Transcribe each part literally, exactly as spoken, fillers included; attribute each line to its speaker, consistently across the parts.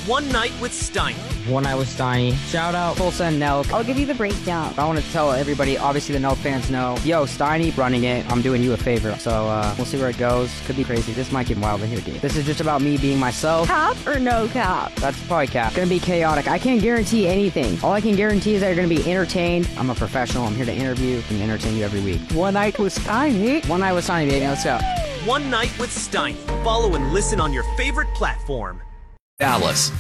Speaker 1: One Night with Steiny.
Speaker 2: One Night with Steiny. Shout out Tulsa and Nelk.
Speaker 3: I'll give you the breakdown.
Speaker 2: I want to tell everybody, obviously the Nelk fans know, yo, Steiny running it, I'm doing you a favor. So uh, we'll see where it goes. Could be crazy. This might get wild in here, dude. This is just about me being myself.
Speaker 3: Cap or no cap?
Speaker 2: That's probably cap. It's gonna be chaotic. I can't guarantee anything. All I can guarantee is that you're gonna be entertained. I'm a professional. I'm here to interview and entertain you every week.
Speaker 3: One Night with Steiny.
Speaker 2: One Night with Steiny, baby. Let's go.
Speaker 1: One Night with Steiny. Follow and listen on your favorite platform.
Speaker 4: Dallas.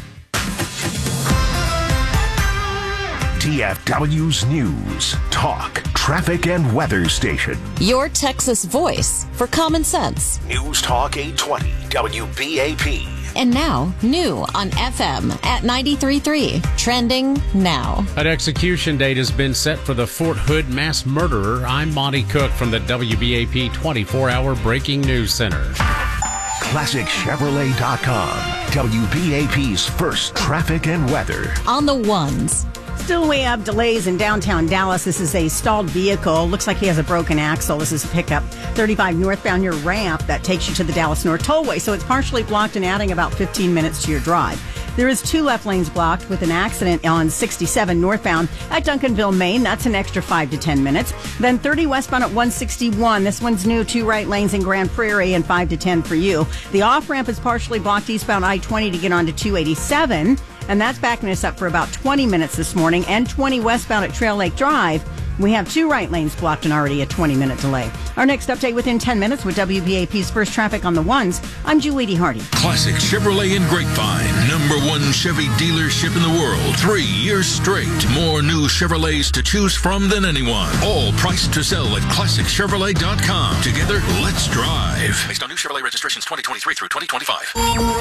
Speaker 5: T F W's News, Talk, Traffic, and Weather Station.
Speaker 6: Your Texas voice for common sense.
Speaker 5: News Talk eight twenty, W B A P.
Speaker 6: And now, new on F M at ninety-three point three. Trending now.
Speaker 7: An execution date has been set for the Fort Hood mass murderer. I'm Monty Cook from the W B A P twenty-four hour Breaking News Center.
Speaker 5: Classic Chevrolet dot com, W B A P's first traffic and weather.
Speaker 6: On the ones.
Speaker 8: Still we have delays in downtown Dallas. This is a stalled vehicle. Looks like he has a broken axle. This is a pickup. thirty-five northbound, your ramp that takes you to the Dallas North Tollway. So it's partially blocked and adding about fifteen minutes to your drive. There is two left lanes blocked with an accident on sixty-seven northbound at Duncanville, Maine. That's an extra five to ten minutes. Then thirty westbound at one sixty-one. This one's new. Two right lanes in Grand Prairie and five to ten for you. The off-ramp is partially blocked eastbound I twenty to get onto two eighty-seven. And that's backing us up for about twenty minutes this morning. And twenty westbound at Trail Lake Drive. We have two right lanes blocked and already a twenty minute delay. Our next update within ten minutes with W B A P's first traffic on the ones. I'm Julie D. Hardy.
Speaker 9: Classic Chevrolet in Grapevine. Number one Chevy dealership in the world. Three years straight. More new Chevrolets to choose from than anyone. All priced to sell at Classic Chevrolet dot com. Together, let's drive. Based on new Chevrolet registrations twenty twenty-three through twenty twenty-five.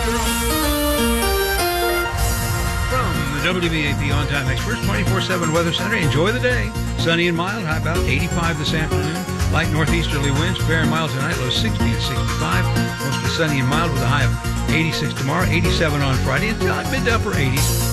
Speaker 10: The W B A P On Time Experts twenty-four seven Weather Center. Enjoy the day. Sunny and mild. High about eighty-five this afternoon. Light northeasterly winds. Fair and mild tonight. Low sixty to sixty-five. Mostly sunny and mild with a high of eighty-six tomorrow. eighty-seven on Friday. It's mid to upper eighties.